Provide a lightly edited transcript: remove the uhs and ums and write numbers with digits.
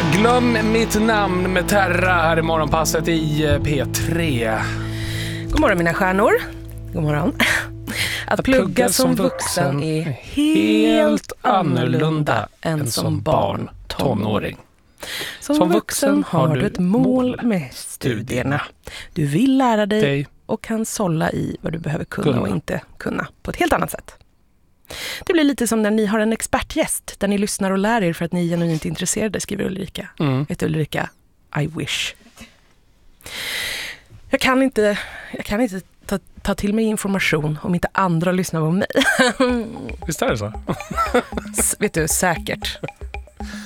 Glöm mitt namn med Terra här i morgonpasset i P3. God morgon mina stjärnor. God morgon. Att plugga som vuxen är helt annorlunda än som barn, tonåring. Som vuxen har du ett mål med studierna. Du vill lära dig och kan sålla i vad du behöver kunna och inte kunna på ett helt annat sätt. Det blir lite som när ni har en expertgäst där ni lyssnar och lär er för att ni är genuint intresserade, skriver Ulrika. Vet Ulrika, I wish. Jag kan inte ta till mig information om inte andra lyssnar på mig. Visst är det så? Vet du, säkert.